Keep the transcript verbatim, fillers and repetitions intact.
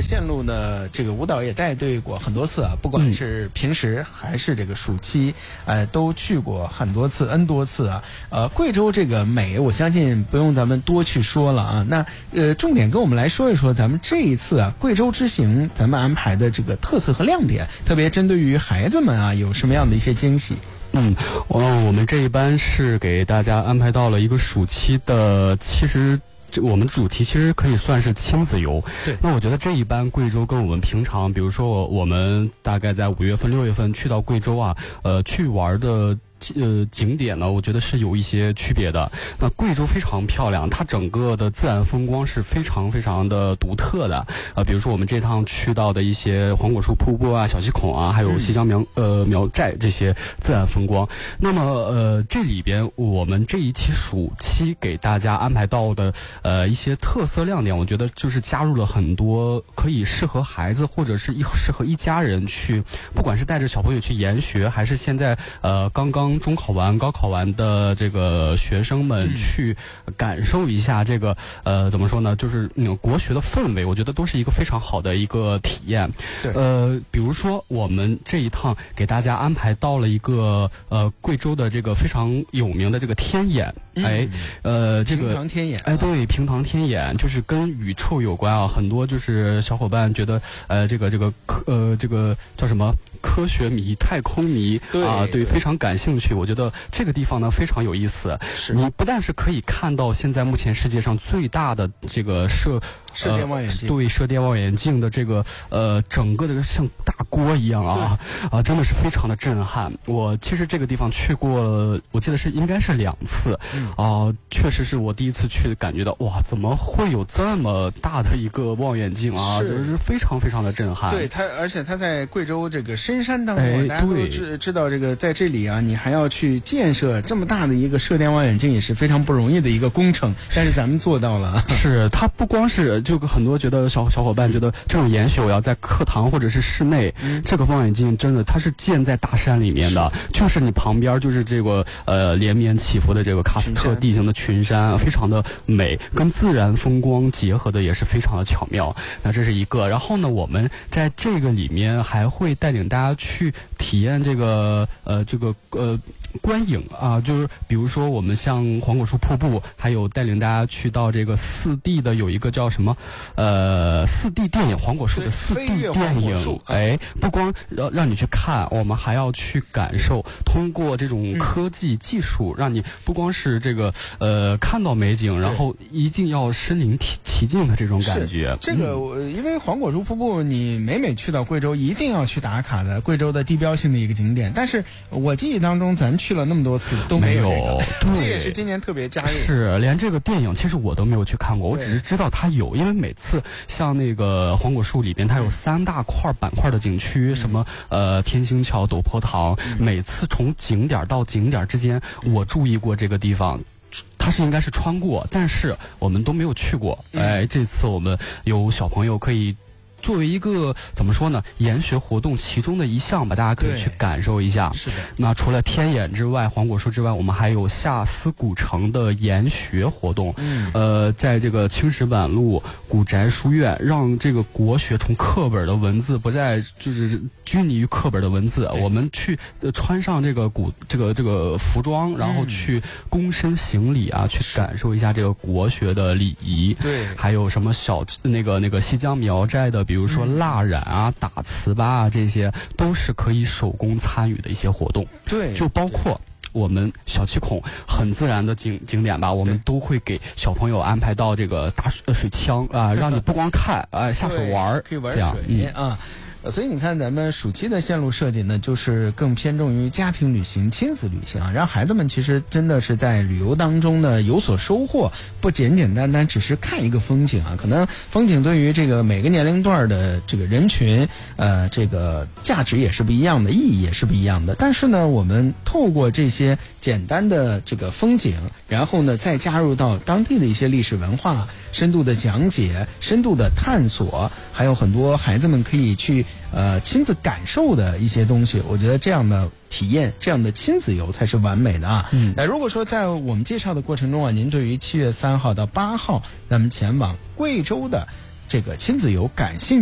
的线路呢，这个舞蹈也带队过很多次啊，不管是平时还是这个暑期，呃，都去过很多次 N 多次啊。呃，贵州这个美，我相信不用咱们多去说了啊。那呃，重点跟我们来说一说咱们这一次啊贵州之行，咱们安排的这个特色和亮点，特别针对于孩子们啊，有什么样的一些惊喜？ 嗯，我我们这一班是给大家安排到了一个暑期的，其实这我们主题其实可以算是亲子游。 对， 那我觉得这一班贵州跟我们平常，比如说我我们大概在五月份、六月份去到贵州啊，呃，去玩的。呃，景点呢，我觉得是有一些区别的。那贵州非常漂亮，它整个的自然风光是非常非常的独特的。呃，比如说我们这趟去到的一些黄果树瀑布啊、小溪孔啊，还有西江苗呃苗寨这些自然风光。那么呃，这里边我们这一期暑期给大家安排到的呃一些特色亮点，我觉得就是加入了很多可以适合孩子或者是一适合一家人去，不管是带着小朋友去研学，还是现在呃刚刚中考完、高考完的这个学生们去感受一下这个呃怎么说呢，就是那种国学的氛围，我觉得都是一个非常好的一个体验。 对， 呃，比如说我们这一趟给大家安排到了一个呃贵州的这个非常有名的这个天眼， 嗯、 哎，呃，这个平塘天眼， 哎，对，平塘天眼就是跟宇宙有关啊，很多就是小伙伴觉得呃这个这个科呃这个叫什么？科学迷、太空迷啊，对，非常感兴趣。我觉得这个地方呢非常有意思。 是， 你不但是可以看到现在目前世界上最大的这个射射电望远镜， 呃、对，射电望远镜的这个呃整个的像大锅一样啊啊，真的是非常的震撼。我其实这个地方去过，我记得是应该是两次啊、呃，确实是我第一次去感觉到哇，怎么会有这么大的一个望远镜啊？ 是， 就是非常非常的震撼。 对它，而且它在贵州这个深山当中， 哎、 大家都知知道这个在这里啊，你还要去建设这么大的一个射电望远镜，也是非常不容易的一个工程。但是咱们做到了。 是，它不光是就很多觉得小小伙伴觉得这种研学我要在课堂或者是室内，嗯、这个望远镜真的它是建在大山里面的，是就是你旁边就是这个呃连绵起伏的这个喀斯特地形的群山，非常的美，跟自然风光结合的也是非常的巧妙。那这是一个，然后呢，我们在这个里面还会带领大家去体验这个呃这个呃观影啊，就是比如说我们像黄果树瀑布，还有带领大家去到这个四 D 的有一个叫什么呃四 D 电影，黄果树的四 D 电影，哎，不光让让你去看，我们还要去感受，通过这种科技技术，让你不光是这个呃看到美景，然后一定要身临其境的这种感觉。 这个我、嗯、因为黄果树瀑布，你每每去到贵州一定要去打卡的，贵州的地标性的一个景点。但是我记忆当中，咱去了那么多次都没有、这个、 没有，对， 这也是今年特别加入。 是，连这个电影其实我都没有去看过，我只是知道它有，因为每次像那个黄果树里边，它有三大块板块的景区，嗯、什么呃天星桥、陡坡塘，嗯、每次从景点到景点之间，我注意过这个地方。它是应该是穿过，但是我们都没有去过。哎，这次我们有小朋友可以作为一个怎么说呢，研学活动其中的一项吧，大家可以去感受一下。 是的。 那除了天眼之外，黄果树之外，我们还有下司古城的研学活动。嗯。呃，在这个青石板路古宅书院，让这个国学从课本的文字不再就是拘泥于课本的文字，我们去、呃、穿上这个古这个这个服装，然后去躬身行礼啊，去感受一下这个国学的礼仪。 对。还有什么小那个那个西江苗寨的。比如说蜡染啊、打糍粑啊，这些都是可以手工参与的一些活动。 对， 就包括我们小七孔很自然的景景点吧，我们都会给小朋友安排到这个大水水枪啊，让你不光看啊、呃，下水玩， 可以玩水嗯、啊。所以你看，咱们暑期的线路设计呢，就是更偏重于家庭旅行、亲子旅行啊，让孩子们其实真的是在旅游当中呢有所收获，不简简单单只是看一个风景啊。可能风景对于这个每个年龄段的这个人群，呃，这个价值也是不一样的，意义也是不一样的。但是呢，我们透过这些简单的这个风景，然后呢，再加入到当地的一些历史文化，深度的讲解、深度的探索，还有很多孩子们可以去呃亲自感受的一些东西，我觉得这样的体验，这样的亲子游才是完美的啊。嗯，那如果说在我们介绍的过程中啊，您对于七月三号到八号咱们前往贵州的这个亲子游感兴趣